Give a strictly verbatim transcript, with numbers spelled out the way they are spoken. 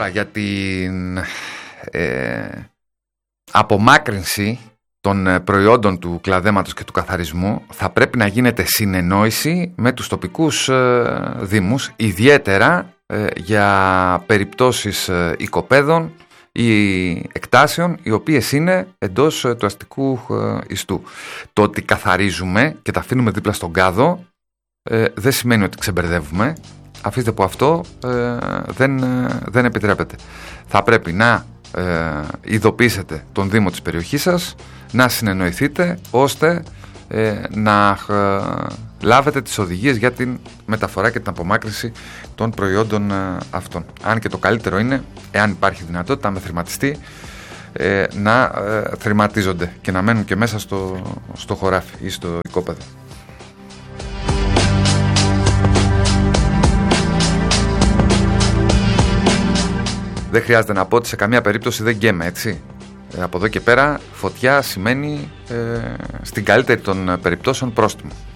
Τώρα για την ε, απομάκρυνση των προϊόντων του κλαδέματος και του καθαρισμού θα πρέπει να γίνεται συνεννόηση με τους τοπικούς ε, δήμους, ιδιαίτερα ε, για περιπτώσεις ε, οικοπαίδων ή εκτάσεων οι οποίες είναι εντός ε, του αστικού ε, ιστού. Το ότι καθαρίζουμε και τα αφήνουμε δίπλα στον κάδο ε, δεν σημαίνει ότι ξεμπερδεύουμε. Αφήστε που αυτό ε, δεν, ε, δεν επιτρέπεται. Θα πρέπει να ε, ειδοποιήσετε τον Δήμο της περιοχής σας, να συνεννοηθείτε ώστε ε, να ε, λάβετε τις οδηγίες για την μεταφορά και την απομάκρυνση των προϊόντων ε, αυτών. Αν και το καλύτερο είναι, εάν υπάρχει δυνατότητα με θρηματιστή, ε, να ε, θρηματίζονται και να μένουν και μέσα στο, στο χωράφι ή στο οικόπεδο. Δεν χρειάζεται να πω ότι σε καμία περίπτωση δεν γκαίμε, έτσι. Ε, από εδώ και πέρα φωτιά σημαίνει ε, στην καλύτερη των περιπτώσεων πρόστιμο.